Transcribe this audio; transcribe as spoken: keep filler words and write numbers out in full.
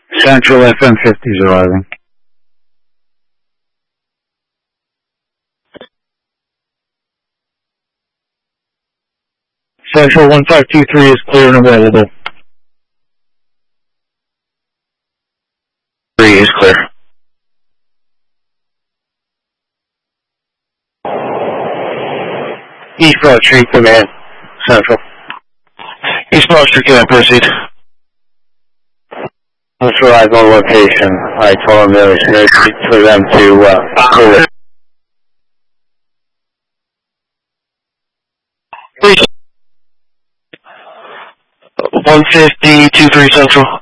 Central F M fifty is arriving. Central one five two three is clear and available. three is clear. East Broad Street, command. Central. East Broad Street, command, proceed. Let's arrive on location. I told them there was no need for them to, uh, clear it. one fifty, two three Central.